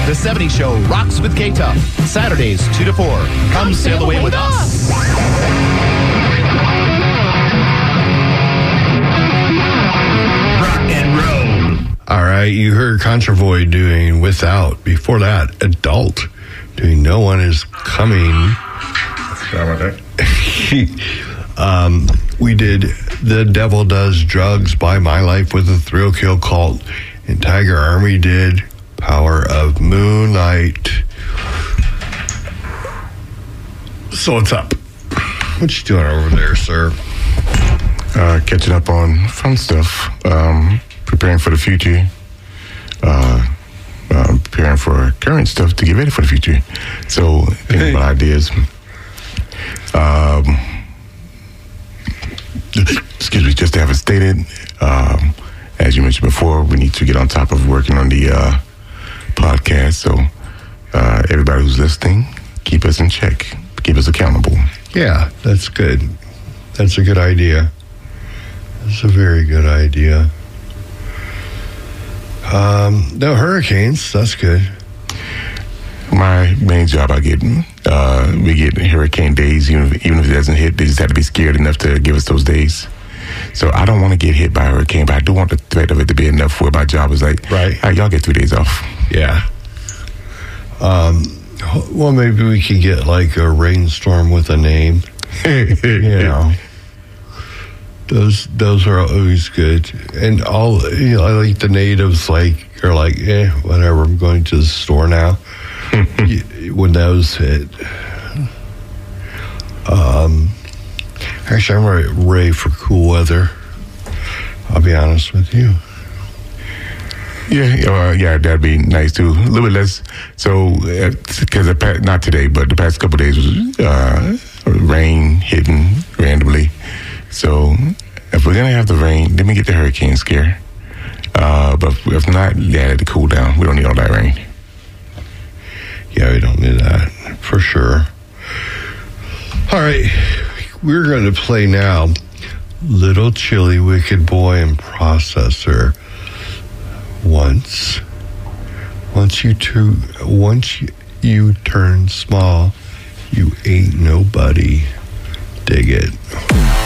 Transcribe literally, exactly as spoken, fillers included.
The seventies Show rocks with K-Tuff. Saturdays, two to four. Come sail away with us. Rock and roll. All right, you heard Controvoy doing Without. Before that, Adult doing No One Is Coming. How about that? um, we did The Devil Does Drugs by My Life with a Thrill Kill Cult. And Tiger Army did Power of Moonlight. So what's up? What you doing over there, sir? Uh, catching up on fun stuff. Um, preparing for the future. Uh, uh, preparing for current stuff to get ready for the future. So thinking about ideas. Um, excuse me, just to have it stated. Um, as you mentioned before, we need to get on top of working on the uh, podcast. So uh, everybody who's listening, keep us in check. Keep us accountable. Yeah, that's good. That's a good idea. That's a very good idea. Um, no hurricanes. That's good. My main job, I get, uh, we get hurricane days, even if, even if it doesn't hit. They just have to be scared enough to give us those days. So I don't want to get hit by a hurricane, but I do want the threat of it to be enough where my job is like, right, all right, y'all get three days off. Yeah. Um, well, maybe we can get like a rainstorm with a name. You know. Those those are always good, and all you know, I like the natives like are like, eh, whatever. I'm going to the store now. When those hit, um, actually, I'm ready, ready for cool weather. I'll be honest with you. Yeah, uh, yeah, that'd be nice too. A little bit less. So, because uh, not today, but the past couple of days was uh, rain hitting randomly. So, if we're gonna have the rain, let me get the hurricane scare. Uh, but if not, yeah, let it cool down. We don't need all that rain. Yeah, we don't need that for sure. All right, we're going to play now Little Chili Wicked Boy and Processor. Once, once you tu- once you, you turn small, you ain't nobody. Dig it.